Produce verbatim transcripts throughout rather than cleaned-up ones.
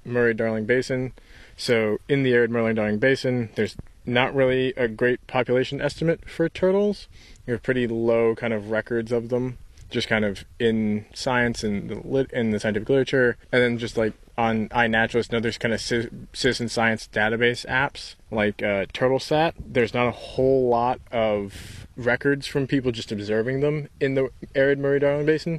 Murray-Darling Basin. So in the arid Murray-Darling Basin, there's not really a great population estimate for turtles. You have pretty low kind of records of them, just kind of in science and the lit in the scientific literature, and then just like on iNaturalist, no, there's kind of citizen science database apps like uh, TurtleSat. There's not a whole lot of records from people just observing them in the arid Murray-Darling Basin.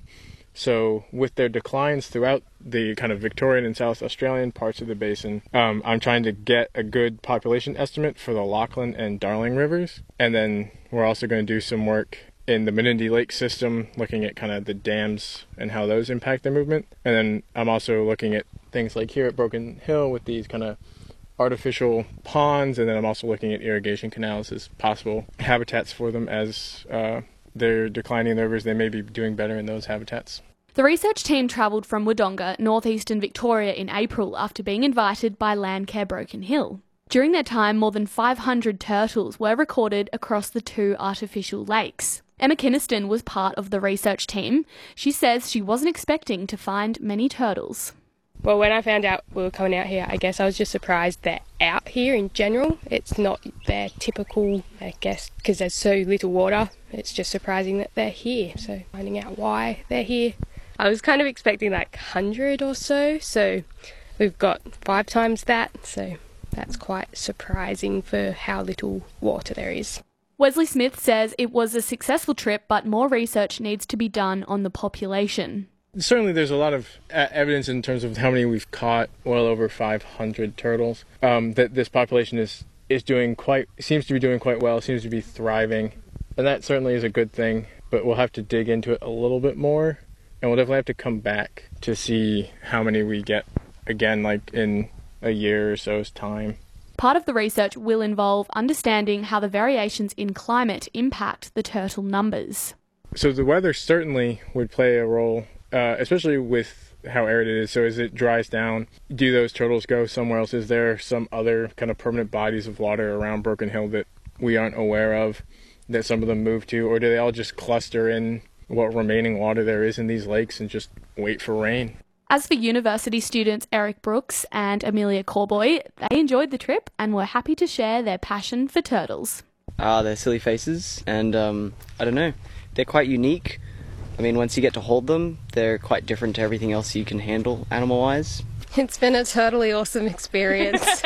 So with their declines throughout the kind of Victorian and South Australian parts of the basin, um, I'm trying to get a good population estimate for the Lachlan and Darling rivers. And then we're also going to do some work in the Menindee Lake system, looking at kind of the dams and how those impact their movement. And then I'm also looking at things like here at Broken Hill with these kind of artificial ponds, and then I'm also looking at irrigation canals as possible habitats for them. As uh, they're declining in the rivers, they may be doing better in those habitats. The research team travelled from Wodonga, northeastern Victoria in April after being invited by Landcare Broken Hill. During their time, more than five hundred turtles were recorded across the two artificial lakes. Emma Kynaston was part of the research team. She says she wasn't expecting to find many turtles. Well, when I found out we were coming out here, I guess I was just surprised they're out here in general. It's not their typical, I guess, because there's so little water. It's just surprising that they're here. So finding out why they're here. I was kind of expecting like one hundred or so. So we've got five times that. So that's quite surprising for how little water there is. Wesley Smith says it was a successful trip, but more research needs to be done on the population. Certainly there's a lot of evidence in terms of how many we've caught, well over five hundred turtles, um, that this population is, is doing quite, seems to be doing quite well, seems to be thriving. And that certainly is a good thing, but we'll have to dig into it a little bit more. And we'll definitely have to come back to see how many we get again, like in a year or so's time. Part of the research will involve understanding how the variations in climate impact the turtle numbers. So the weather certainly would play a role, uh, especially with how arid it is. So as it dries down, do those turtles go somewhere else? Is there some other kind of permanent bodies of water around Broken Hill that we aren't aware of, that some of them move to? Or do they all just cluster in what remaining water there is in these lakes and just wait for rain? As for university students Eric Brooks and Amelia Corboy, they enjoyed the trip and were happy to share their passion for turtles. Ah, uh, they're silly faces, and um, I don't know, they're quite unique. I mean, once you get to hold them, they're quite different to everything else you can handle animal-wise. It's been a totally awesome experience.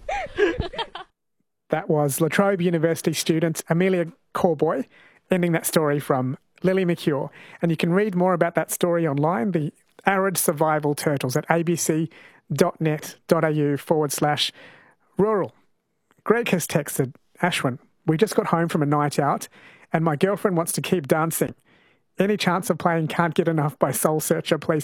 That was La Trobe University student Amelia Corboy ending that story from Lily McCure. And you can read more about that story online, the Arid Survival Turtles, at abc.net.au forward slash rural. Greg has texted, Ashwin, we just got home from a night out and my girlfriend wants to keep dancing. Any chance of playing Can't Get Enough by Soul Searcher, please?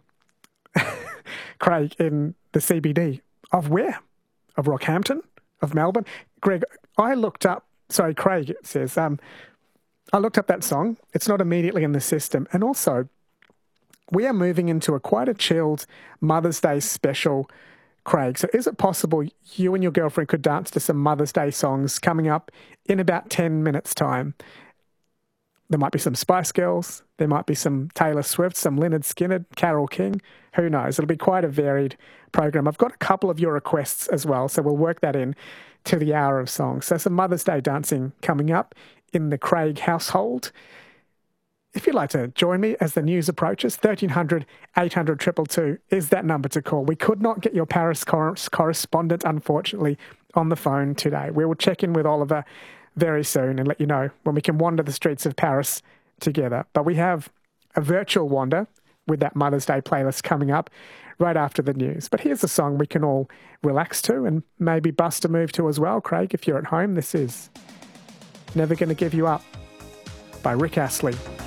Craig, in the C B D. Of where? Of Rockhampton? Of Melbourne? Greg, I looked up, sorry, Craig it says, um, I looked up that song. It's not immediately in the system. And also, we are moving into a quite a chilled Mother's Day special, Craig. So is it possible you and your girlfriend could dance to some Mother's Day songs coming up in about ten minutes' time? There might be some Spice Girls. There might be some Taylor Swift, some Lynyrd Skynyrd, Carole King. Who knows? It'll be quite a varied program. I've got a couple of your requests as well, so we'll work that in to the hour of songs. So some Mother's Day dancing coming up in the Craig household. If you'd like to join me as the news approaches, thirteen hundred, eight hundred, two two two is that number to call. We could not get your Paris cor- correspondent, unfortunately, on the phone today. We will check in with Oliver very soon and let you know when we can wander the streets of Paris together. But we have a virtual wander with that Mother's Day playlist coming up right after the news. But here's a song we can all relax to and maybe bust a move to as well, Craig, if you're at home. This is Never Gonna Give You Up by Rick Astley.